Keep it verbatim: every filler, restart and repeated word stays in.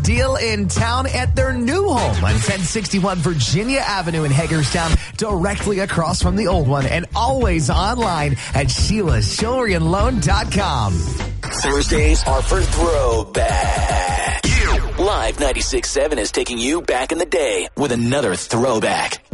deal in town at their new home on ten sixty-one Virginia Avenue in Hagerstown, directly across from the old one, and always online at Sheila's Jewelry and Loan dot com. Thursdays are for throwback. Live ninety-six point seven is taking you back in the day with another throwback.